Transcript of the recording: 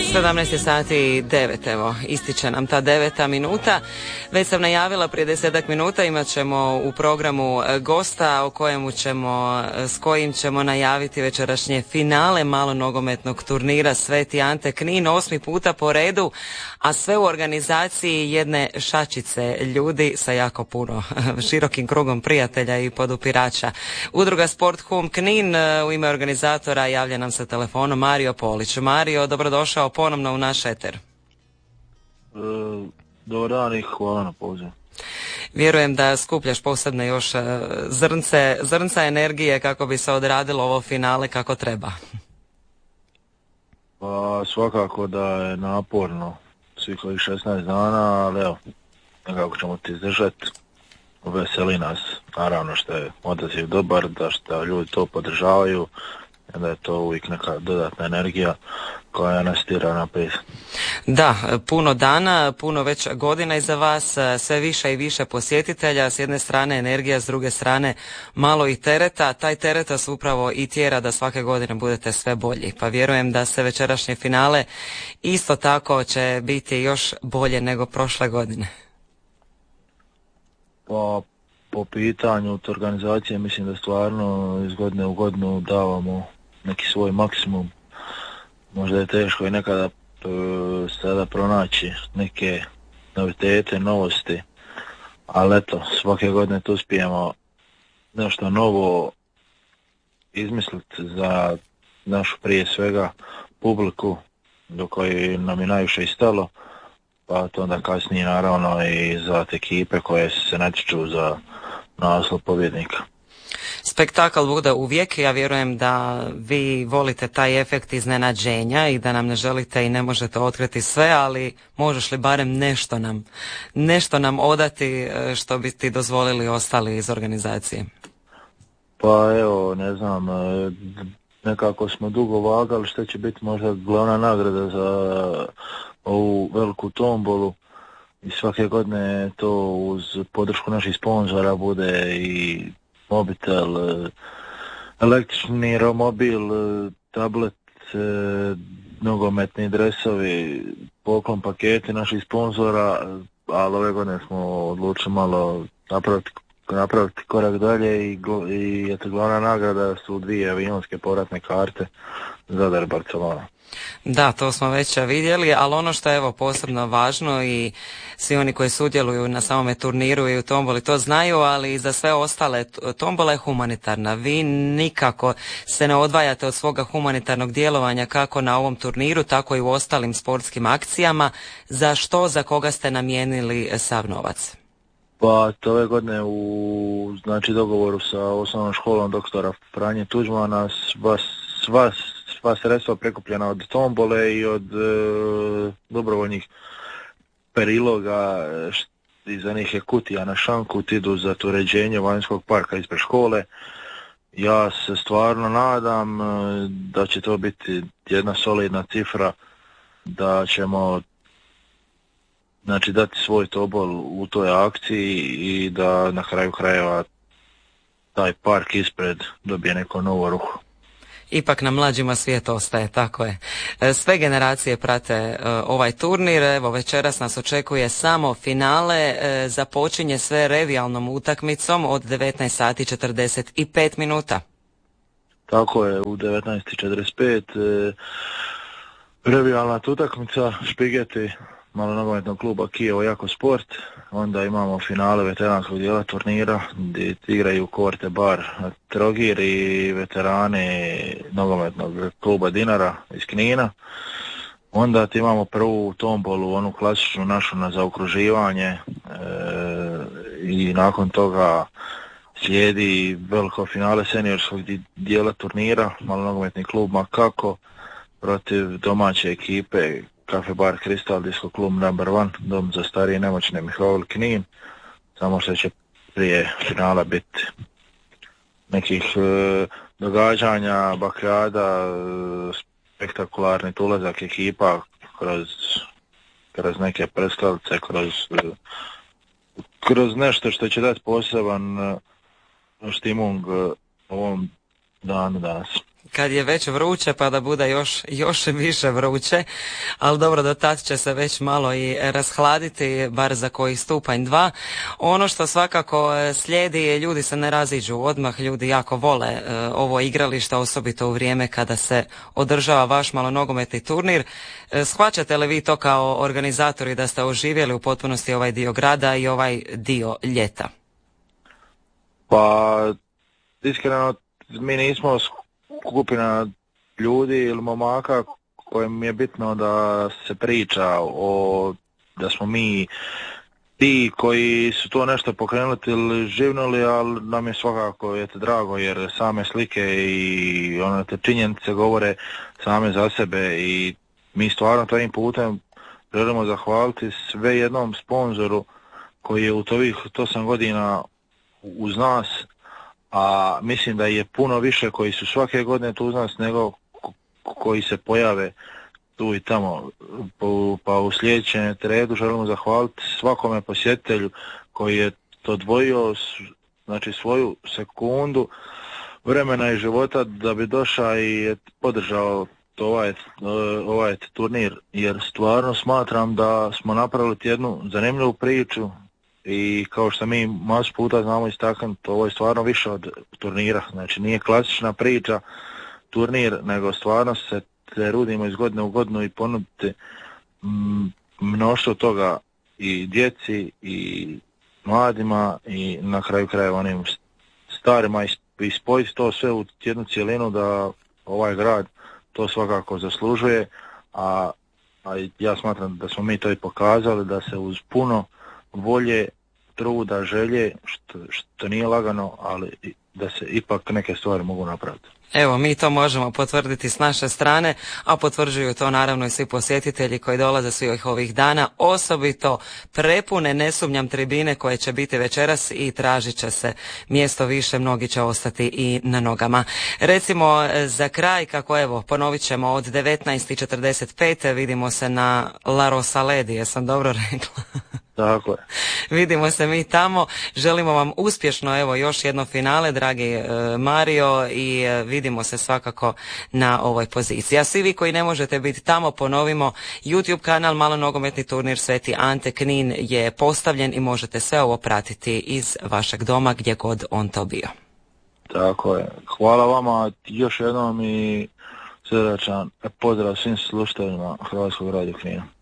17 sati i 9, evo, ističe nam ta 9. minuta. Već sam najavila prije 10 minuta imat ćemo u programu gosta s kojim ćemo najaviti večerašnje finale malo nogometnog turnira Sveti Ante Knin, 8. puta po redu, a sve u organizaciji jedne šačice ljudi sa jako puno širokim krugom prijatelja i podupirača. Udruga Sport Hum Knin, u ime organizatora javlja nam se telefonom Mario Polić. Mario, dobrodošao ponovno u naš eter. Dobar dan i hvala na pozivu. Vjerujem da skupljaš posebno još zrnca energije kako bi se odradilo ovo finale kako treba. Pa svakako da je naporno svih ovih 16 dana, ali evo, nekako ćemo ti izdržati. Veseli nas, naravno što je odaziv dobar, da što ljudi to podržavaju, da je to uvijek neka dodatna energija koja nas tira naprijed. Da, puno dana, puno već godina iza vas, sve više i više posjetitelja, s jedne strane energija, s druge strane malo i tereta. Taj teret vas upravo i tjera da svake godine budete sve bolji. Pa vjerujem da se večerašnje finale isto tako će biti još bolje nego prošle godine. Pa po pitanju organizacije mislim da stvarno iz godine u godinu davamo neki svoj maksimum. Možda je teško i nekada sada pronaći neke novitete, novosti, ali eto, svake godine tu uspijemo nešto novo izmisliti za našu prije svega publiku do koje nam je najviše i stalo, pa to onda kasnije naravno i za te ekipe koje se natječu za naslov pobjednika. Spektakl bude uvijek, ja vjerujem da vi volite taj efekt iznenađenja i da nam ne želite i ne možete otkriti sve, ali možeš li barem nešto nam odati što bi ti dozvolili ostali iz organizacije? Pa evo, ne znam, nekako smo dugo vagali što će biti možda glavna nagrada za ovu veliku tombolu i svake godine to uz podršku naših sponzora bude i mobitel, električni romobil, tablet, nogometni dresovi, poklon paketi naših sponzora, ali ove godine smo odlučili malo napraviti korak dalje i eto, glavna nagrada su 2 avionske povratne karte Zadar Barcelona. Da, to smo već vidjeli, ali ono što je evo posebno važno i svi oni koji sudjeluju na samome turniru i u tomboli to znaju, ali i za sve ostale tombola je humanitarna. Vi nikako se ne odvajate od svoga humanitarnog djelovanja kako na ovom turniru, tako i u ostalim sportskim akcijama. Za koga ste namijenili sav novac? Pa to ove godine u dogovoru sa osnovnom školom doktora Franje Tuđmana sva sredstva prikupljena od tombole i od dobrovoljnih periloga iz onih je kutija na šankut idu za to uređenje vanjskog parka ispred škole. Ja se stvarno nadam da će to biti jedna solidna cifra, da ćemo dati svoj tobol u toj akciji i da na kraju krajeva taj park ispred dobije neko novo ruho. Ipak na mlađima svijet ostaje, tako je. Sve generacije prate ovaj turnir, evo večeras nas očekuje samo finale, započinje sve revijalnom utakmicom od 19 sati 45 minuta. Tako je, u 19:45 revijalna utakmica Špigeti malo nogometnog kluba Kijevo Jako Sport, onda imamo finale veteranskog dijela turnira gdje igraju Korte Bar Trogir i veterani nogometnog kluba Dinara iz Knina. Onda imamo prvu tombolu, onu klasičnu našu na zaokruživanje i nakon toga slijedi veliko finale seniorskog dijela turnira, malo nogometni klub Makako protiv domaće ekipe Kafe Bar Kristal, Disco klub number 1, dom za starije i nemoćne Mihovil Knin, samo što će prije finala biti nekih događanja, bakljada, spektakularni ulazak ekipa kroz neke preskalice, kroz nešto što će dati poseban štimung ovom danu danas. kad je već vruće pa da bude još više vruće, ali dobro, do tad će se već malo i rashladiti, bar za koji stupanj 2. Ono što svakako slijedi, ljudi se ne raziđu odmah, ljudi jako vole ovo igralište, osobito u vrijeme kada se održava vaš malonogometni turnir. Shvaćate li vi to kao organizatori da ste oživjeli u potpunosti ovaj dio grada i ovaj dio ljeta? Pa, iskreno, mi nismo skupina ljudi ili momaka kojem je bitno da se priča da smo mi ti koji su to nešto pokrenuli ili živnuli, ali nam je svakako drago jer same slike i one te činjenice govore same za sebe i mi stvarno ovim putem želimo zahvaliti sve jednom sponzoru koji je u ovih 8 godina uz nas, a mislim da je puno više koji su svake godine tu uz nas nego koji se pojave tu i tamo. Pa u sljedećem redu želimo zahvaliti svakome posjetitelju koji je to odvojio, znači svoju sekundu vremena i života da bi došao i podržao ovaj turnir, jer stvarno smatram da smo napravili jednu zanimljivu priču i kao što mi masu puta znamo istaknuti, ovo je stvarno više od turnira, znači nije klasična priča turnir, nego stvarno se trudimo iz godine u godinu i ponuditi mnoštvo toga i djeci i mladima i na kraju krajeva onim starima i spojiti to sve u jednu cjelinu da ovaj grad to svakako zaslužuje, a ja smatram da smo mi to i pokazali, da se uz puno volje, truda, želje, što nije lagano, ali da se ipak neke stvari mogu napraviti. Evo, mi to možemo potvrditi s naše strane, a potvrđuju to naravno i svi posjetitelji koji dolaze svih ovih dana, osobito prepune, ne sumnjam, tribine koje će biti večeras i tražit će se mjesto više, mnogi će ostati i na nogama. Recimo za kraj, kako evo, ponovit ćemo od 19:45, vidimo se na La Rosaledi, jesam dobro rekla? Tako je. Vidimo se mi tamo, želimo vam uspješno, evo, još jedno finale, dragi Mario, i vidimo se svakako na ovoj poziciji. A svi vi koji ne možete biti tamo, ponovimo, YouTube kanal Malonogometni turnir Sveti Ante Knin je postavljen i možete sve ovo pratiti iz vašeg doma gdje god on to bio. Tako je. Hvala vama još jednom i srdačan pozdrav svim slušateljima Hrvatskog radija Knina.